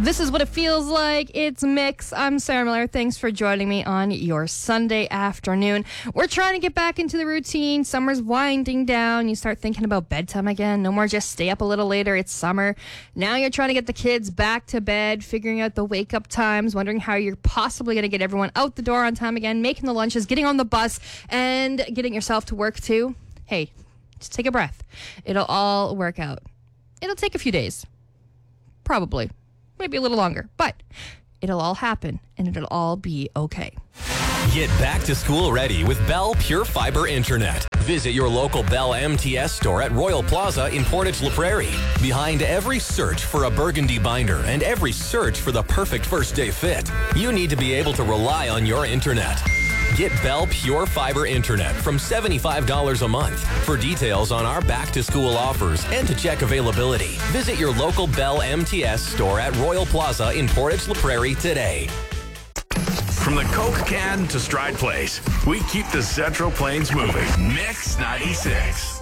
This is what it feels like. It's Mix. I'm Sarah Miller. Thanks for joining me on your Sunday afternoon. We're trying to get back into the routine. Summer's winding down. You start thinking about bedtime again. No more just stay up a little later. It's summer. Now you're trying to get the kids back to bed, figuring out the wake-up times, wondering how you're possibly going to get everyone out the door on time again, making the lunches, getting on the bus, and getting yourself to work too. Hey, just take a breath. It'll all work out. It'll take a few days. Probably. Maybe a little longer, but it'll all happen and it'll all be okay. Get back to school ready with Bell Pure Fiber Internet. Visit your local Bell MTS store at Royal Plaza in Portage La Prairie. Behind every search for a burgundy binder and every search for the perfect first day fit, you need to be able to rely on your internet. Get Bell Pure Fiber Internet from $75 a month. For details on our back-to-school offers and to check availability, visit your local Bell MTS store at Royal Plaza in Portage La Prairie today. From the Coke can to Stride Place, we keep the Central Plains moving. Mix 96.